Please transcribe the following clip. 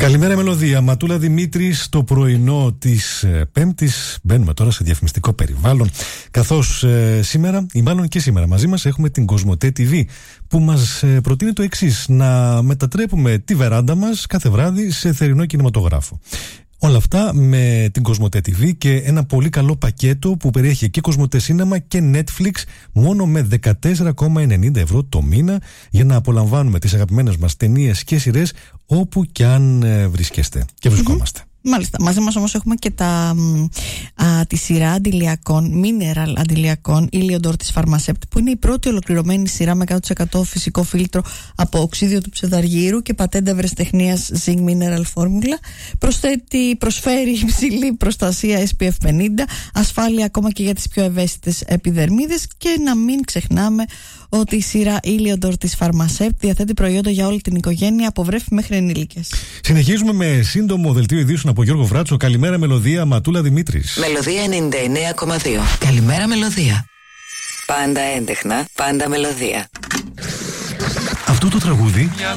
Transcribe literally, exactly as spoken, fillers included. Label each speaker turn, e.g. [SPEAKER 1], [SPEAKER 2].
[SPEAKER 1] Καλημέρα Μελωδία, Ματούλα Δημήτρης στο πρωινό της ε, Πέμπτης. Μπαίνουμε τώρα σε διαφημιστικό περιβάλλον, καθώς ε, σήμερα ή μάλλον και σήμερα μαζί μας έχουμε την Κοσμοτέ τι βι που μας ε, προτείνει το εξής: να μετατρέπουμε τη βεράντα μας κάθε βράδυ σε θερινό κινηματογράφο. Όλα αυτά με την Κοσμοτέ τι βι και ένα πολύ καλό πακέτο που περιέχει και Κοσμοτέ Σίνεμα και Netflix μόνο με δεκατέσσερα κόμμα ενενήντα ευρώ το μήνα, για να απολαμβάνουμε τις αγαπημένες μας ταινίες και σειρές όπου κι αν ε, βρίσκεστε και βρισκόμαστε. Mm-hmm.
[SPEAKER 2] Μάλιστα. Μαζί μας όμως έχουμε και τα, α, τη σειρά αντιλιακών, mineral αντιλιακών, Iliodor της Pharmacept, που είναι η πρώτη ολοκληρωμένη σειρά με εκατό τοις εκατό φυσικό φίλτρο από οξύδιο του ψευδαργύρου και πατέντα ευρεσιτεχνίας Zinc Mineral Formula. Προσθέτει, προσφέρει υψηλή προστασία ες πι εφ πενήντα, ασφάλεια ακόμα και για τις πιο ευαίσθητες επιδερμίδες, και να μην ξεχνάμε ότι η σειρά Iliodor της Pharmacept διαθέτει προϊόντα για όλη την οικογένεια, από βρέφη μέχρι ενήλικες.
[SPEAKER 1] Συνεχίζουμε με σύντομο δελτίο ειδήσεων από Γιώργο Βράτσο. Καλημέρα Μελωδία, Ματούλα Δημήτρης.
[SPEAKER 3] Μελωδία ενενήντα εννέα κόμμα δύο. Καλημέρα Μελωδία. Πάντα έντεχνα, πάντα μελωδία.
[SPEAKER 1] Αυτό το τραγούδι